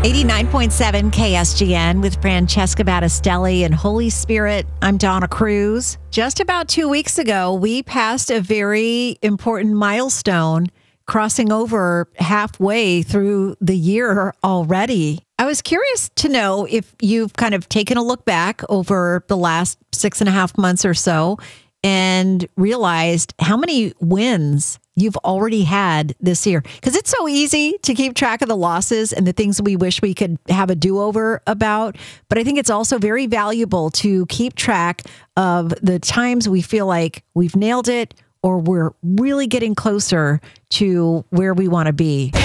89.7 KSGN with Francesca Battistelli and Holy Spirit. I'm Donna Cruz. Just about 2 weeks ago, we passed a very important milestone, crossing over halfway through the year already. I was curious to know if you've kind of taken a look back over the last 6.5 months or so and realized how many wins you've already had this year. Because it's so easy to keep track of the losses and the things we wish we could have a do-over about. But I think it's also very valuable to keep track of the times we feel like we've nailed it or we're really getting closer to where we want to be.